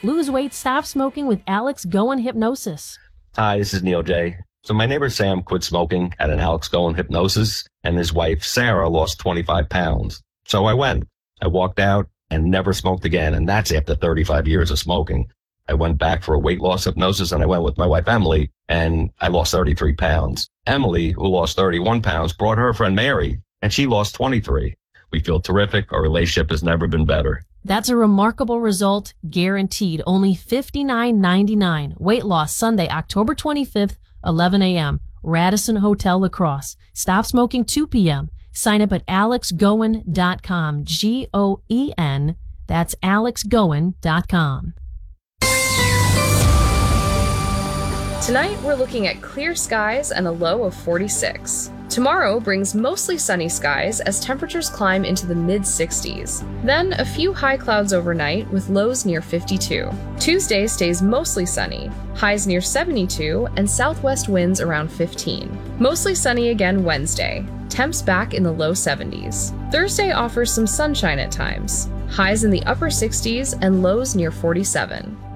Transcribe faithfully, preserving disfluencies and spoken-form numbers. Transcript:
Lose weight, stop smoking with Alex Goen Hypnosis. Hi, this is Neil J. So my neighbor Sam quit smoking at an Alex Goen Hypnosis, and his wife Sarah lost twenty-five pounds. So I went. I walked out and never smoked again, and that's after thirty-five years of smoking. I went back for a weight loss hypnosis, and I went with my wife Emily, and I lost thirty-three pounds. Emily, who lost thirty-one pounds, brought her friend Mary, and she lost twenty-three. We feel terrific. Our relationship has never been better. That's a remarkable result, guaranteed. Only fifty-nine ninety-nine. Weight loss Sunday, October twenty-fifth, eleven a.m. Radisson Hotel La Crosse. Stop smoking two p.m. Sign up at alex goen dot com. G O E N. That's alex goen dot com. Tonight, we're looking at clear skies and a low of forty-six. Tomorrow brings mostly sunny skies as temperatures climb into the mid sixties. Then a few high clouds overnight with lows near fifty-two. Tuesday stays mostly sunny, highs near seventy-two, and southwest winds around fifteen. Mostly sunny again Wednesday, temps back in the low seventies. Thursday offers some sunshine at times, highs in the upper sixties and lows near forty-seven.